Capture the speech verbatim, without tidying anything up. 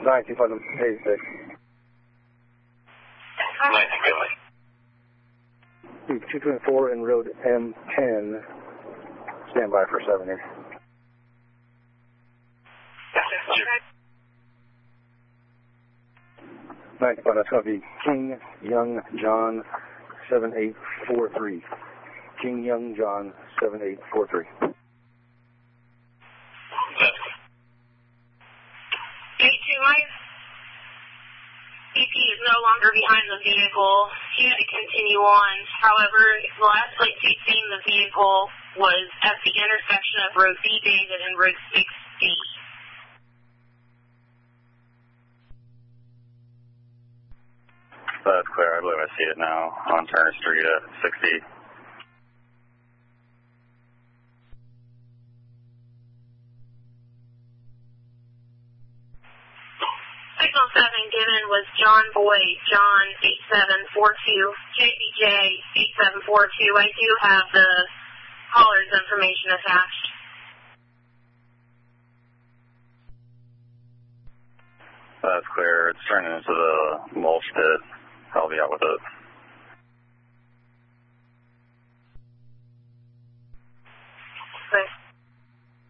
nineteen Putnam, eighty-six. nineteen Gilly. two twenty-four in road M ten. Stand by for seven here. nineteen Putnam, that's going to be King Young John seven eight four three. King Young John seven eight four three. K two, my E P is no longer behind the vehicle. He had to continue on. However, the last place he'd seen the vehicle was at the intersection of Road B David and Road six D. That's clear. I believe I see it now on Turner Street at sixty. Signal seven given was John Boyd, John eight seven four two, J B J eight seven four two. I do have the caller's information attached. That's clear. It's turning into the mulch pit. I'll be out with it.